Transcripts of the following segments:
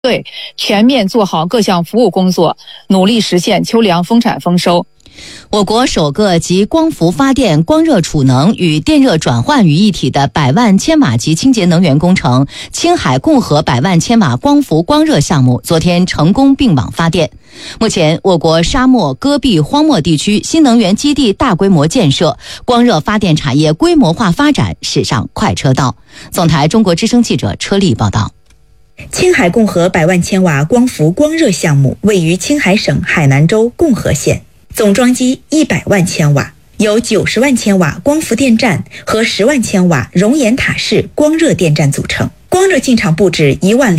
对，全面做好各项服务工作，努力实现秋粮丰产丰收。 我国首个集光伏发电、光热储能与电热转换于一体的100万千瓦级清洁能源工程——青海共和100万千瓦光伏光热项目，昨天成功并网发电。目前，我国沙漠、戈壁、荒漠地区新能源基地大规模建设，光热发电产业规模化发展驶上快车道。总台中国之声记者车丽报道。 青海共和100万千瓦光伏光热项目位于青海省海南州共和县，总装机100万千瓦，由90万千瓦光伏电站和10万千瓦熔岩塔式光热电站组成。光热进场布置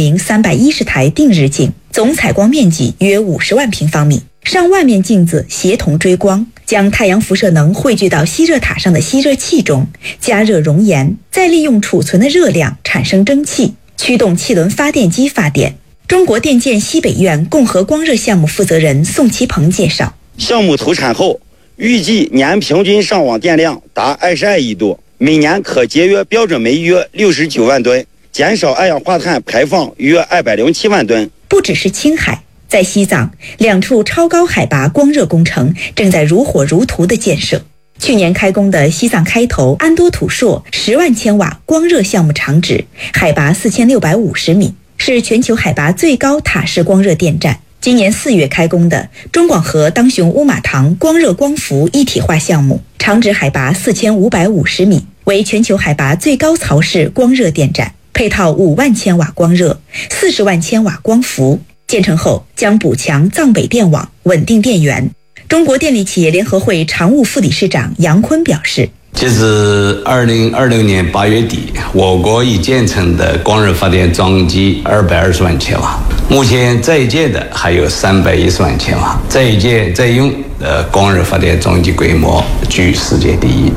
10310台定日镜，总采光面积约50万平方米，上万面镜子协同追光，将太阳辐射能汇聚到吸热塔上的吸热器中，加热熔岩，再利用储存的热量产生蒸汽，驱动气轮发电机发电。中国电建西北院共和光热项目负责人宋其鹏介绍， 项目投产后，预计年平均上网电量达22亿度，每年可节约标准煤约69万吨，减少二氧化碳排放约207万吨。 不只是青海，在西藏2处超高海拔光热工程正在如火如荼的建设。去年开工的西藏开头安多土硕10万千瓦光热项目场址，海拔4650米，是全球海拔最高塔式光热电站。今年4月开工的中广核当雄乌马塘光热光伏一体化项目，场址海拔4550米，为全球海拔最高槽式光热电站，配套5万千瓦光热、40万千瓦光伏。建成后将补强藏北电网，稳定电源。中国电力企业联合会常务副理事长杨坤表示， 截至2026年8月底，我国已建成的光热发电装机220万千瓦，目前在建的还有310万千瓦，在建在用的光热发电装机规模居世界第一。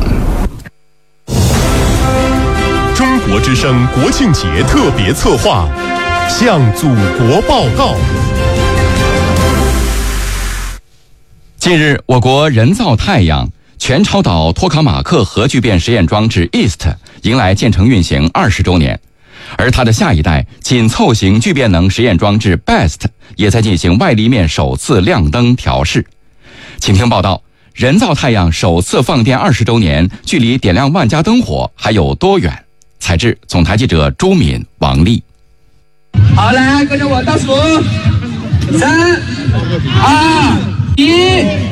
中国之声国庆节特别策划，向祖国报告。 近日，我国人造太阳全超岛托卡马克核聚变实验装置 EAST 迎来建成运行20周年，而它的下一代紧凑型聚变能实验装置 BEST 也在进行外立面首次亮灯调试。请听报道：人造太阳首次放电20周年，距离点亮万家灯火还有多远？采制总台记者朱敏、王丽。 好，来跟着我倒数，3、2、1。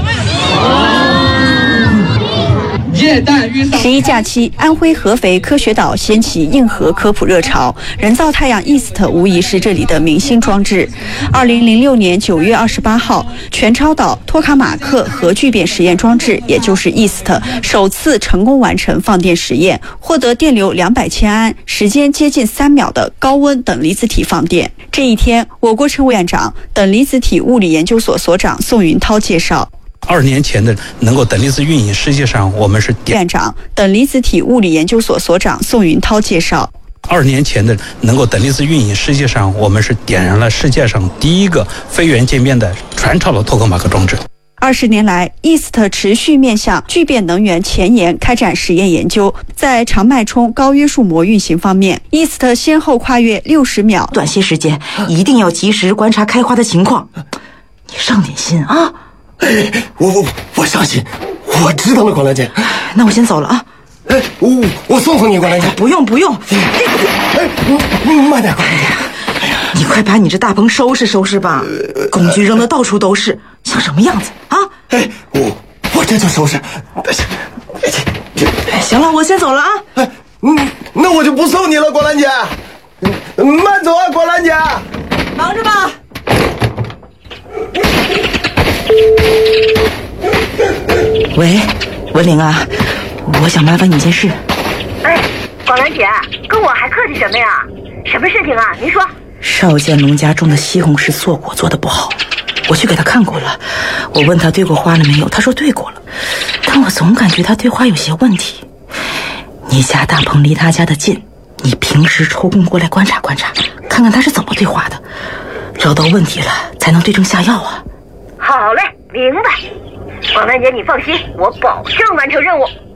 11假期，安徽合肥科学岛掀起硬核科普热潮，人造太阳 EAST 无疑是这里的明星装置。2006年9月28号，全超岛托卡马克核聚变实验装置，也就是 EAST 首次成功完成放电实验，获得电流200千安、时间接近3秒的高温等离子体放电。这一天，我国陈委员长、等离子体物理研究所所长宋云涛介绍。 2年前的能够等离子运营，实际上我们是院长、等离子体物理研究所所长宋云涛介绍 ，2年前的能够等离子运营，实际上我们是点燃了世界上第一个非源渐变的全超的托克马克装置。 20年来 ，EAST 持续面向聚变能源前沿开展实验研究。在长脉冲高约束膜运行方面 ，EAST 先后跨越60秒， 短些时间一定要及时观察开花的情况。你上点心啊！ 我上心，我知道了，管兰姐。 那我先走了啊。 我送你，管兰姐。 不用。 慢点，管兰姐。 你快把你这大棚收拾吧，工具扔的到处都是，像什么样子啊？ 我这就收拾。 行了，我先走了啊。 那我就不送你了，管兰姐。慢走啊，管兰姐。 忙着吧。喂，文玲啊，我想麻烦你件事。 广兰姐，跟我还客气什么呀？什么事情啊？您说。 邵建农家种的西红柿做果做得不好，我去给他看过了。我问他对过花了没有，他说对过了，但我总感觉他对花有些问题。你家大棚离他家的近，你平时抽空过来观察观察，看看他是怎么对花的，找到问题了才能对症下药啊。 好嘞，明白。广兰姐，你放心，我保证完成任务。